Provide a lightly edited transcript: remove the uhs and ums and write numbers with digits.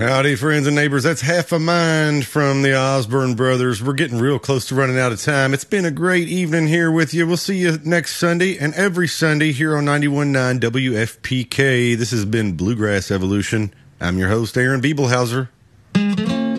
Howdy, friends and neighbors. That's Half a Mind from the Osborne Brothers. We're getting real close to running out of time. It's been a great evening here with you. We'll see you next Sunday and every Sunday here on 91.9 WFPK. This has been Bluegrass Evolution. I'm your host, Aaron Biebelhauser.